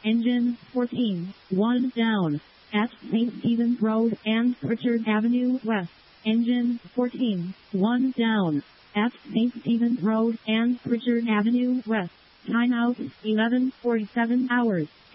Engine 14, 1 down. At St. Stephen's Road and Pritchard Avenue West. Engine 14, 1 down. At St. Stephen's Road and Pritchard Avenue West. Timeout 11:47 hours.